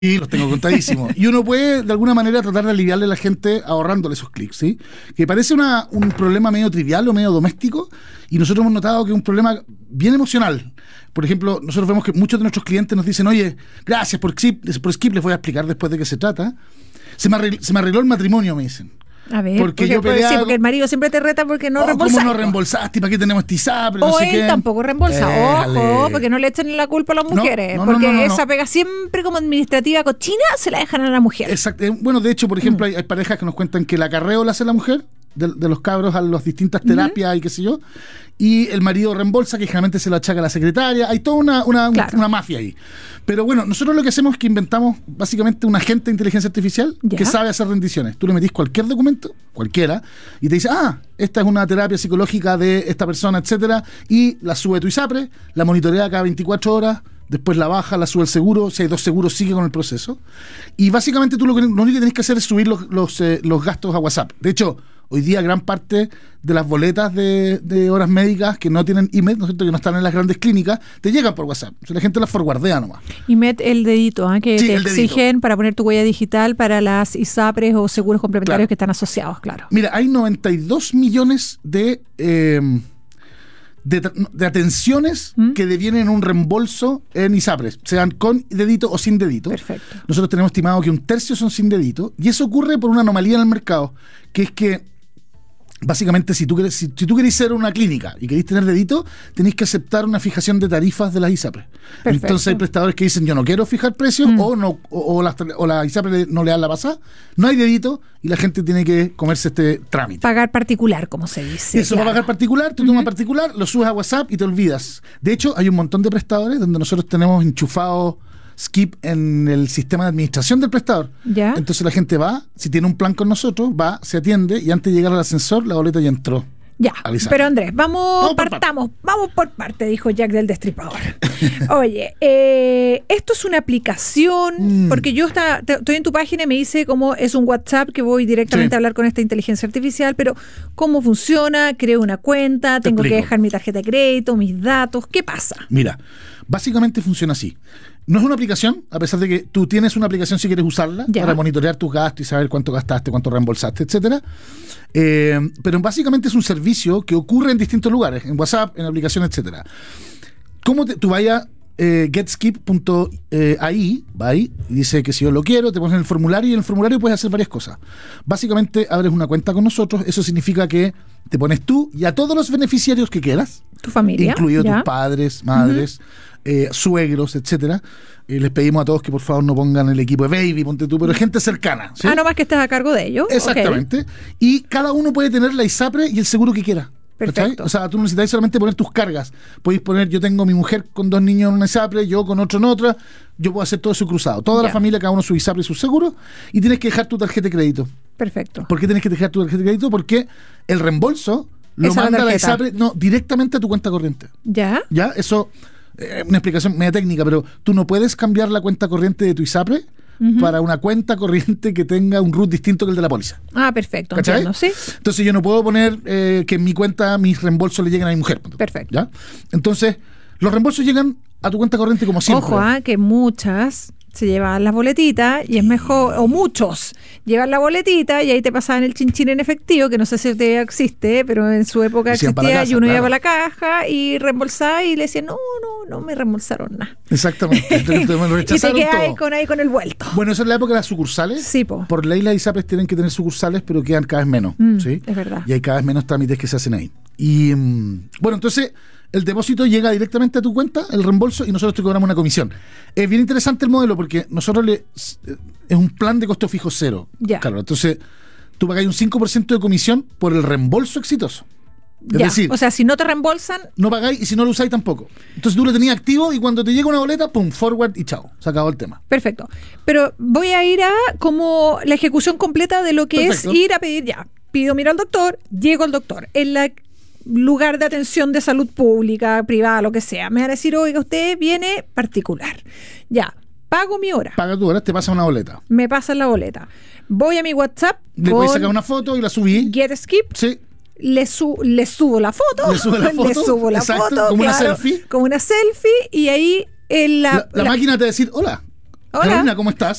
Y los tengo contadísimos. Y uno puede, de alguna manera, tratar de aliviarle a la gente ahorrándole esos clics, ¿sí? Que parece un problema medio trivial o medio doméstico, y nosotros hemos notado que es un problema bien emocional. Por ejemplo, nosotros vemos que muchos de nuestros clientes nos dicen, oye, gracias por Skip, les voy a explicar después de qué se trata. Se me arregló el matrimonio, me dicen. A ver, porque yo peleaba, porque el marido siempre te reta porque no reembolsaste. ¿Cómo no reembolsaste? ¿Para qué tenemos este ISAPRE? O no sé él qué. tampoco reembolsa. Ojo, porque no le echen la culpa a las mujeres. Porque esa pega siempre como administrativa cochina se la dejan a la mujer. Exacto. Bueno, de hecho, por ejemplo, hay parejas que nos cuentan que el acarreo lo hace la mujer, de los cabros a las distintas terapias y qué sé yo, y el marido reembolsa, que generalmente se lo achaca a la secretaria. Hay toda una mafia ahí. Pero bueno, nosotros lo que hacemos es que inventamos básicamente un agente de inteligencia artificial que sabe hacer rendiciones. Tú le metís cualquier documento, cualquiera, y te dice, esta es una terapia psicológica de esta persona, etcétera, y la sube a tu ISAPRE, la monitorea cada 24 horas, después la baja, la sube al seguro, si hay 2 seguros sigue con el proceso. Y básicamente tú lo único que tenés que hacer es subir los gastos a WhatsApp. De hecho, hoy día gran parte de las boletas de horas médicas que no tienen IMED, ¿no es cierto?, que no están en las grandes clínicas, te llegan por WhatsApp. O sea, la gente las forwardea nomás. IMED, el dedito, que te exigen para poner tu huella digital para las ISAPRES o seguros complementarios que están asociados, claro. Mira, hay 92 millones de atenciones que devienen un reembolso en ISAPRES, sean con dedito o sin dedito. Perfecto. Nosotros tenemos estimado que 1/3 son sin dedito, y eso ocurre por una anomalía en el mercado, que es que básicamente si tú querés ser una clínica y querés tener dedito, tenés que aceptar una fijación de tarifas de las ISAPRES. Perfecto. Entonces hay prestadores que dicen, yo no quiero fijar precios, o la ISAPRE no le dan la pasada, no hay dedito, y la gente tiene que comerse este trámite. Pagar particular, como se dice. Eso, va a pagar particular, tú tomas particular, lo subes a WhatsApp y te olvidas. De hecho, hay un montón de prestadores donde nosotros tenemos enchufado Skip en el sistema de administración del prestador. ¿Ya? Entonces la gente va, si tiene un plan con nosotros, va, se atiende, y antes de llegar al ascensor, la boleta ya entró. Ya, pero Andrés, vamos por parte, dijo Jack del Destripador. Oye, esto es una aplicación, porque yo estoy en tu página y me dice cómo es un WhatsApp que voy directamente a hablar con esta inteligencia artificial, pero ¿cómo funciona? Creo una cuenta, tengo que dejar mi tarjeta de crédito, mis datos, ¿qué pasa? Mira, básicamente funciona así. No es una aplicación, a pesar de que tú tienes una aplicación si quieres usarla para monitorear tus gastos y saber cuánto gastaste, cuánto reembolsaste, etcétera. Pero básicamente es un servicio que ocurre en distintos lugares, en WhatsApp, en aplicación, etcétera. Tú vayas getskip.ai, y dice que si yo lo quiero, te pones en el formulario, y en el formulario puedes hacer varias cosas. Básicamente abres una cuenta con nosotros, eso significa que te pones tú y a todos los beneficiarios que quieras, tu familia, incluidos tus padres, madres, suegros, etcétera. Les pedimos a todos que por favor no pongan el equipo de baby, ponte tú, pero gente cercana, ¿sí? No más que estés a cargo de ellos. Exactamente. Y cada uno puede tener la ISAPRE y el seguro que quiera. Perfecto. O sea, tú no necesitas solamente poner tus cargas. Podéis poner, yo tengo a mi mujer con 2 niños en una ISAPRE, yo con otro en otra, yo puedo hacer todo eso cruzado. Toda la familia, cada uno su ISAPRE y su seguro, y tienes que dejar tu tarjeta de crédito. Perfecto. ¿Por qué tienes que dejar tu tarjeta de crédito? Porque el reembolso lo manda la ISAPRE directamente a tu cuenta corriente. ¿Ya? Eso es una explicación media técnica, pero tú no puedes cambiar la cuenta corriente de tu ISAPRE para una cuenta corriente que tenga un root distinto que el de la póliza. Perfecto, entiendo, ¿sí? Entonces yo no puedo poner que en mi cuenta mis reembolsos le lleguen a mi mujer. Perfecto. ¿Ya? Entonces, los reembolsos llegan a tu cuenta corriente como siempre. Ojo, que muchas se llevan las boletitas y es mejor, o muchos llevan la boletita y ahí te pasaban el chinchín en efectivo, que no sé si todavía existe, pero en su época existía, y uno iba a la caja y reembolsaba y le decían, no me reembolsaron nada. Exactamente. Me lo rechazaron y te quedas ahí con el vuelto. Bueno, eso es la época de las sucursales. Sí, po. Por ley las ISAPRES tienen que tener sucursales, pero quedan cada vez menos. ¿Sí? Es verdad. Y hay cada vez menos trámites que se hacen ahí. Y bueno, entonces el depósito llega directamente a tu cuenta, el reembolso, y nosotros te cobramos una comisión. Es bien interesante el modelo porque nosotros es un plan de costo fijo cero. Claro, entonces tú pagáis un 5% de comisión por el reembolso exitoso. Es decir, o sea, si no te reembolsan, no pagáis, y si no lo usáis tampoco. Entonces tú lo tenías activo y cuando te llega una boleta, pum, forward y chao, se acabó el tema. Perfecto. Pero voy a ir a como la ejecución completa de lo que es ir a pedir pido mira al doctor, llego al doctor. En la lugar de atención de salud pública, privada, lo que sea, me van a decir, oiga, usted viene particular. Pago mi hora. Paga tu hora, te pasa una boleta. Me pasan la boleta. Voy a mi WhatsApp. Le puedes sacar una foto y la subí. Get Skip. Sí. Le subo la foto. Le subo la foto. Como una selfie. Como una selfie, y ahí la máquina te va a decir, hola, Hola. Carolina, ¿cómo estás?